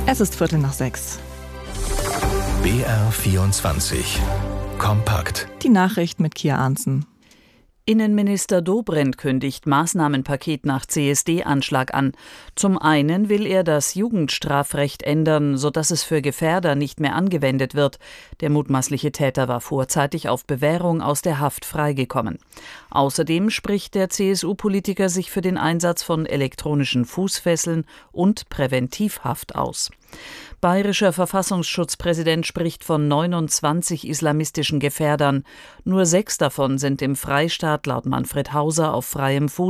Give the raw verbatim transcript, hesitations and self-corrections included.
Es ist Viertel nach sechs. B R vierundzwanzig. Kompakt. Die Nachricht mit Kia Arntzen. Innenminister Dobrindt kündigt Maßnahmenpaket nach C S D-Anschlag an. Zum einen will er das Jugendstrafrecht ändern, sodass es für Gefährder nicht mehr angewendet wird. Der mutmaßliche Täter war vorzeitig auf Bewährung aus der Haft freigekommen. Außerdem spricht der C S U-Politiker sich für den Einsatz von elektronischen Fußfesseln und Präventivhaft aus. Bayerischer Verfassungsschutzpräsident spricht von neunundzwanzig islamistischen Gefährdern. Nur sechs davon sind im Freistaat laut Manfred Hauser auf freiem Fuß.